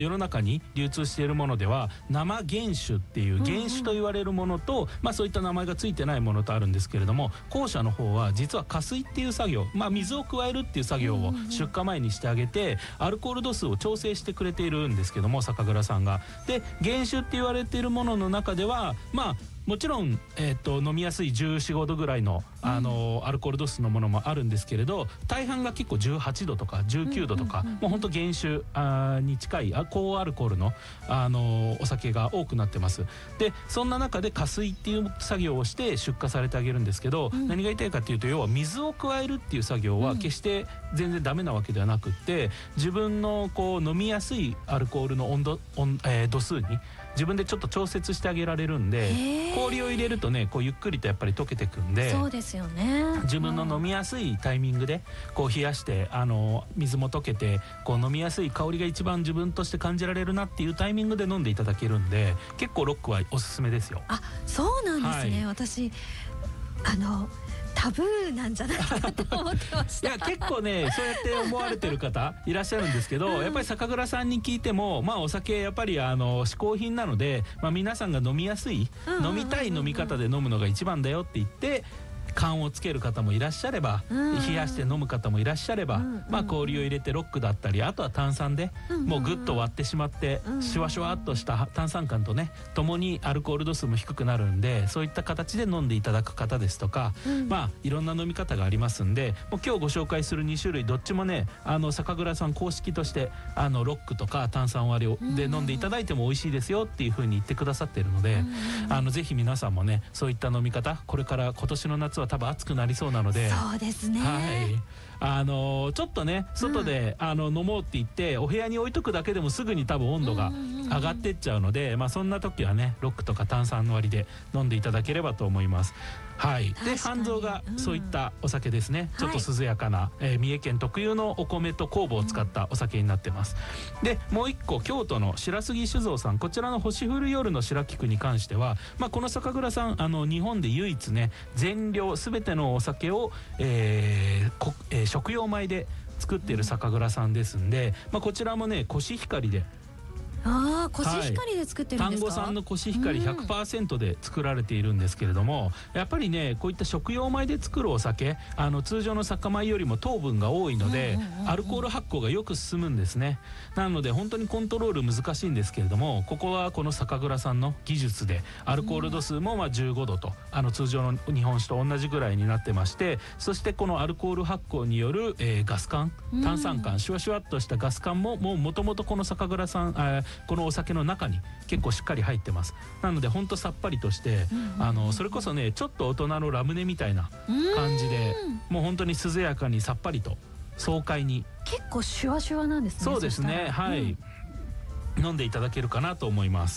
世の中に流通しているものでは生原酒っていう原酒と言われるものと、そういった名前がついてないものとあるんですけれども、後者の方は実は加水っていう作業、水を加えるっていう作業を出荷前にしてあげて、アルコール度数を調整してくれているんですけども、酒蔵さんが。で原酒って言われているものの中ではもちろん、飲みやすい14、15度ぐらいの、アルコール度数のものもあるんですけれど、大半が結構18度とか19度とか、もうほんと原酒に近い高アルコールの、お酒が多くなってます。でそんな中で加水っていう作業をして出荷されてあげるんですけど、何が言いたいかっていうと、要は水を加えるっていう作業は決して全然ダメなわけではなくって、自分の飲みやすいアルコールの度数に自分でちょっと調節してあげられるんで、氷を入れるとねゆっくりとやっぱり溶けてくんで、 そうですよね。 自分の飲みやすいタイミングで冷やして水も溶けて飲みやすい香りが一番自分として感じられるなっていうタイミングで飲んでいただけるんで、結構ロックはおすすめですよ。 そうなんですね。私タブーなんじゃないかなって思ってました。 いや結構ねそうやって思われてる方いらっしゃるんですけど、やっぱり酒蔵さんに聞いてもお酒やっぱり嗜好品なので、皆さんが飲みやすい、飲みたい飲み方で飲むのが一番だよって言って缶をつける方もいらっしゃれば、冷やして飲む方もいらっしゃれば、氷を入れてロックだったり、あとは炭酸でもうグッと割ってしまって、シュワシュワっとした炭酸感とね共にアルコール度数も低くなるんで、そういった形で飲んでいただく方ですとか、いろんな飲み方がありますんで、もう今日ご紹介する2種類どっちもね酒蔵さん公式としてロックとか炭酸割りで飲んでいただいても美味しいですよっていう風に言ってくださっているので、ぜひ皆さんもねそういった飲み方、これから今年の夏は多分暑くなりそうなので、 そうですね、 ちょっとね外で、飲もうって言ってお部屋に置いとくだけでもすぐに多分温度が上がってっちゃうので、そんな時はねロックとか炭酸割りで飲んでいただければと思います。で半蔵がそういったお酒ですね、ちょっと涼やかな、三重県特有のお米と酵母を使ったお酒になってます。でもう一個京都の白杉酒造さん、こちらの星降る夜の白菊に関しては、この酒蔵さん日本で唯一ね全量全てのお酒を、食用米で作っている酒蔵さんですんで、こちらもねコシヒカリでコシヒカリで作ってるんですか。 丹後産のコシヒカリ 100% で作られているんですけれども、やっぱりねこういった食用米で作るお酒、通常の酒米よりも糖分が多いので、アルコール発酵がよく進むんですね。なので本当にコントロール難しいんですけれども、ここはこの酒蔵さんの技術でアルコール度数も15度と通常の日本酒と同じぐらいになってまして、そしてこのアルコール発酵による、ガス感、炭酸感、シュワシュワっとしたガス感ももともとこの酒蔵さんこのお酒の中に結構しっかり入ってます。なのでほんとさっぱりとして、それこそねちょっと大人のラムネみたいな感じで、もう本当に涼やかにさっぱりと爽快に、 結構シュワシュワなんですね。 そうですね、飲んでいただけるかなと思います。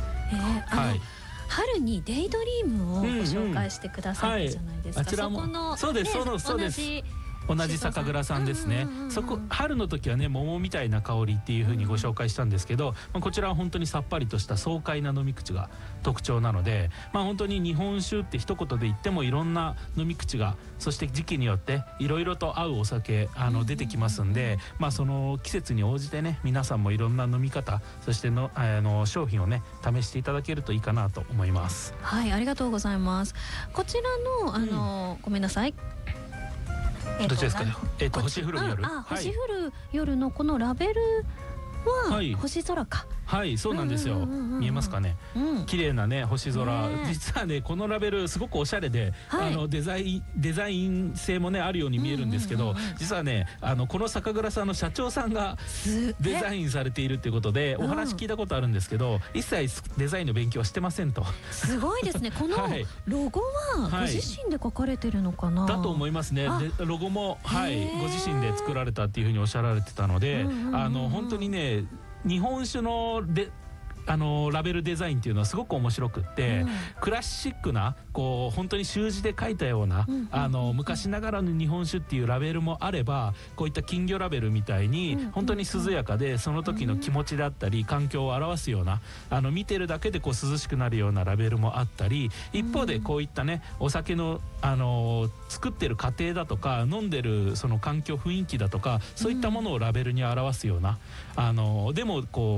春にデイドリームをご紹介してくださったじゃないですか。 あちらもそうですそうです。同じ酒蔵さんですね。そこ春の時はね桃みたいな香りっていう風にご紹介したんですけど、こちらは本当にさっぱりとした爽快な飲み口が特徴なので、本当に日本酒って一言で言ってもいろんな飲み口が、そして時期によっていろいろと合うお酒出てきますんで、その季節に応じてね皆さんもいろんな飲み方、そしての商品をね試していただけるといいかなと思います。 ありがとうございます。こちらのごめんなさい、 どっちですかね。星降る夜。 星降る夜のこのラベルは星空か。 そうなんですよ。見えますかね。綺麗なね星空。実はねこのラベルすごくおしゃれで、デザイン性もねあるように見えるんですけど、実はねこの酒蔵さんの社長さんがデザインされているっていうことでお話聞いたことあるんですけど、一切デザインの勉強はしてませんと。 すごいですね。このロゴはご自身で書かれてるのかな。 だと思いますね。ロゴもご自身で作られたっていうふうにおっしゃられてたので、本当にね日本酒のラベルデザインっていうのはすごく面白くって、クラシックなこう本当に習字で書いたような、昔ながらの日本酒っていうラベルもあれば、こういった金魚ラベルみたいに本当に涼やかでその時の気持ちだったり環境を表すような、見てるだけでこう涼しくなるようなラベルもあったり、一方でこういったねお酒の作ってる過程だとか飲んでるその環境雰囲気だとか、そういったものをラベルに表すようなでもこう